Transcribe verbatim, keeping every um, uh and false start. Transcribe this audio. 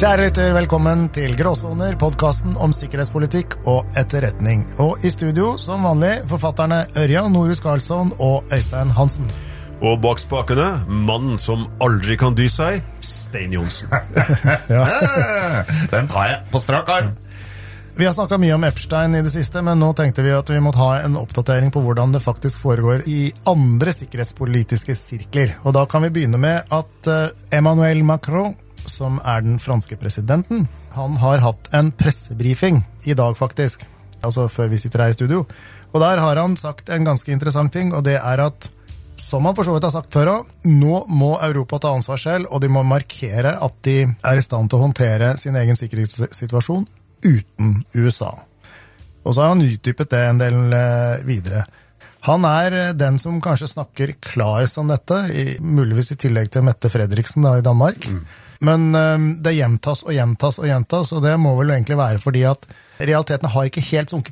Kjære lytter, velkommen til Gråsoner, podcasten om sikkerhetspolitikk og etterretning. Og i studio, som vanlig, forfatterne Ørjan Norhus Karlsson og Øystein Hansen. Og bak spakene, mannen som aldri kan dy seg, Stein Johnsen. Ja. Den tar jeg på strak arm. Vi har snakket mye om Epstein i det siste, men nå tenkte vi at vi måtte ha en oppdatering på hvordan det faktisk foregår i andre sikkerhetspolitiske sirkler. Og da kan vi begynne med at Emmanuel Macron, som er den franske presidenten, han har hatt en pressebriefing i dag faktisk, altså før vi sitter her i studio. Og der har han sagt en ganske interessant ting, og det er at, som han for så vidt har sagt før, nå må Europa ta ansvar selv, og de må markere at de er i stand til å håndtere sin egen sikkerhetssituasjon uten U S A. Og så har han utdypet det en del videre. Han er den som kanskje snakker klarest om dette, i, muligvis i tillegg til Mette Frederiksen da, i Danmark. Mm. Men um, det gjentas og gjentas og gjentas, og det må vel egentlig være fordi at realitetene har ikke helt sunket